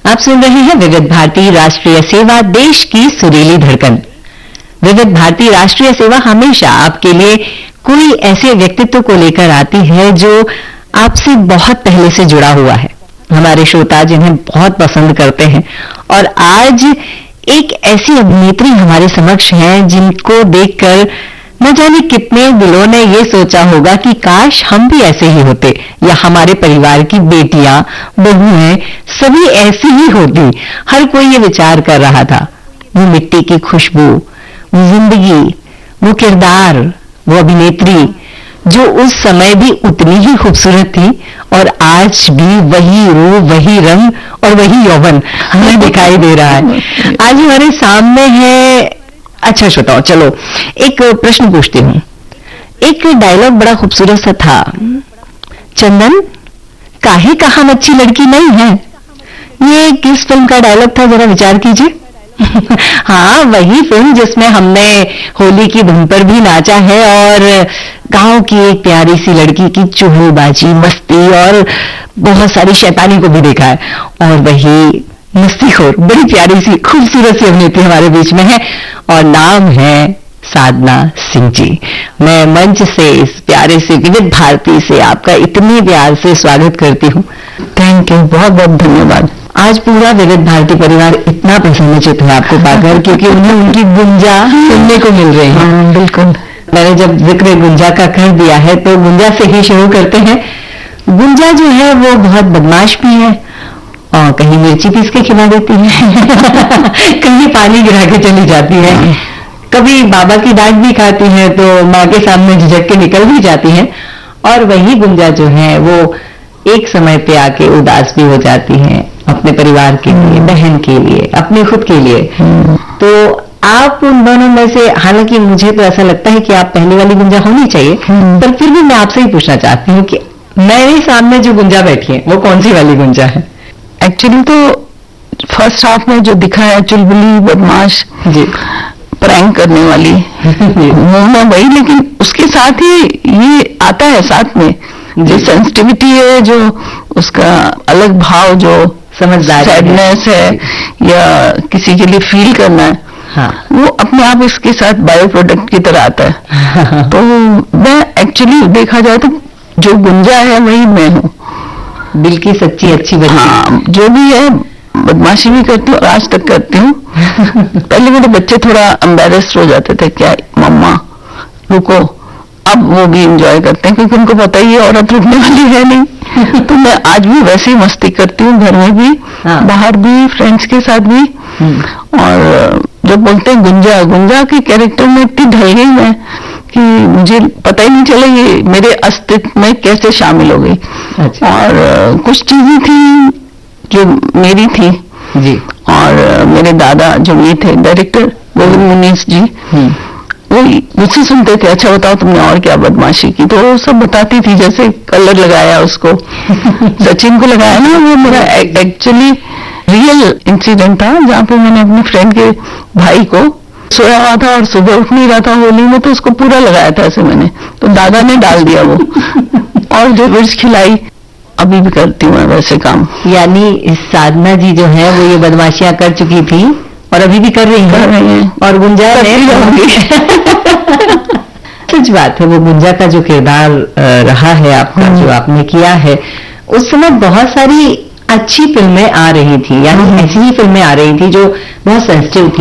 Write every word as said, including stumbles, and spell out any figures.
आप सुन रहे हैं विविध भारती राष्ट्रीय सेवा, देश की सुरीली धड़कन। विविध भारती राष्ट्रीय सेवा हमेशा आपके लिए कोई ऐसे व्यक्तित्व को लेकर आती है जो आपसे बहुत पहले से जुड़ा हुआ है। हमारे श्रोता जिन्हें बहुत पसंद करते हैं, और आज एक ऐसी अभिनेत्री हमारे समक्ष हैं जिनको देखकर न जाने कितने दिलों ने ये सोचा होगा कि काश हम भी ऐसे ही होते, या हमारे परिवार की बेटियां, बहुएं सभी ऐसी ही होती। हर कोई ये विचार कर रहा था। वो मिट्टी की खुशबू, वो जिंदगी, वो किरदार, वो अभिनेत्री जो उस समय भी उतनी ही खूबसूरत थी, और आज भी वही रूप, वही रंग और वही यौवन हमें दिखाई दे रहा है। आज हमारे सामने है। अच्छा श्रोताओ, चलो एक प्रश्न पूछती हूँ। एक डायलॉग बड़ा खूबसूरत सा था, चंदन काहे कहा अच्छी लड़की नहीं है। ये किस फिल्म का डायलॉग था, जरा विचार कीजिए। हाँ, वही फिल्म जिसमें हमने होली की धुन पर भी नाचा है, और गांव की एक प्यारी सी लड़की की चुहलबाजी, मस्ती और बहुत सारी शैतानी को भी देखा है। और वही मस्तीखोर, बड़ी प्यारी सी खूबसूरत सी अभिनेत्री हमारे बीच में है, और नाम है साधना सिंह जी। मैं मंच से, इस प्यारे से विविध भारती से आपका इतने प्यार से स्वागत करती हूँ। थैंक यू, बहुत बहुत धन्यवाद। आज पूरा विविध भारती परिवार इतना प्रसन्नचित्त है आपको पाकर, क्योंकि उन्हें उनकी गुंजा सुनने को मिल रही है। बिल्कुल, मैंने जब जिक्र गुंजा का कर दिया है तो गुंजा से ही शुरू करते हैं। गुंजा जो है वो बहुत बदमाश भी है, और कहीं मिर्ची पीस के खिला देती है, कहीं पानी गिरा के चली जाती है, कभी बाबा की डांट भी खाती है तो माँ के सामने झिझक के निकल भी जाती है। और वही गुंजा जो है वो एक समय पे आके उदास भी हो जाती है, अपने परिवार के लिए, बहन के लिए, अपने खुद के लिए। तो आप उन दोनों में से, हालांकि मुझे तो ऐसा लगता है कि आप पहली वाली गुंजा होनी चाहिए, पर फिर भी मैं आपसे ही पूछना चाहती हूँ कि मेरे सामने जो गुंजा बैठी है वो कौन सी वाली गुंजा है? एक्चुअली तो फर्स्ट हाफ में जो दिखा है, चुलबुली, बदमाश जी, प्रैंक करने वाली, वो मैं वही, लेकिन उसके साथ ही ये आता है साथ में जो सेंसिटिविटी है, जो उसका अलग भाव, जो समझदारी, सैडनेस है, या किसी के लिए फील करना है, हाँ, वो अपने आप इसके साथ बायो प्रोडक्ट की तरह आता है। तो मैं एक्चुअली देखा जाए तो जो गुंजा है वही मैं हूँ, दिल की सच्ची अच्छी बच्ची। हाँ, जो भी है, बदमाशी भी करती हूँ और आज तक करती हूँ। पहले मेरे बच्चे थोड़ा एम्बेरेस्ड हो जाते थे, क्या मम्मा रुको, अब वो भी एंजॉय करते हैं क्योंकि उनको पता ही है औरत रुकने वाली है नहीं। तो मैं आज भी वैसे ही मस्ती करती हूँ, घर में भी, हाँ, बाहर भी, फ्रेंड्स के साथ भी। और जब बोलते हैं गुंजा, गुंजा के कैरेक्टर में इतनी ढल गई मैं कि मुझे पता ही नहीं चला ये मेरे अस्तित्व में कैसे शामिल हो गई। अच्छा। और कुछ चीजें थी जो मेरी थी जी, और मेरे दादा जो ये थे डायरेक्टर गोविंद मुनीस जी, वो मुझसे सुनते थे, अच्छा बताओ तुमने और क्या बदमाशी की, तो वो सब बताती थी। जैसे कलर लगाया उसको सचिन को लगाया ना, वो मेरा एक्चुअली रियल इंसिडेंट था, जहाँ पे मैंने अपने फ्रेंड के भाई को, सोया हुआ था और सुबह उठ नहीं रहा था होली में, तो उसको पूरा लगाया था ऐसे मैंने, तो दादा ने डाल दिया वो। और जो विर्स खिलाई, अभी भी करती हूँ मैं वैसे काम। यानी साधना जी जो है वो ये बदमाशियां कर चुकी थी और अभी भी कर रही हैं, कर रही हैं, और गुंजा ने सच बात है, वो गुंजा का जो किरदार रहा है आपका, जो आपने किया है, उस समय बहुत सारी अच्छी फिल्में आ रही थी, यानी ऐसी ही फिल्में आ रही थी जो बहुत सेंसिटिव थी।